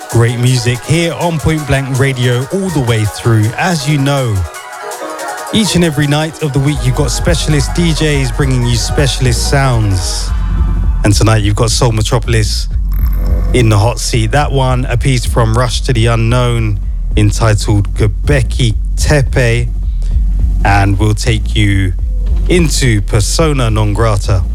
Great music here on Point Blank Radio all the way through. As you know, each and every night of the week you've got specialist DJs bringing you specialist sounds. And tonight you've got Soul Metropolis in the hot seat. That one, a piece from Rush to the Unknown entitled Göbekli Tepe. And we'll take you into Persona Non Grata.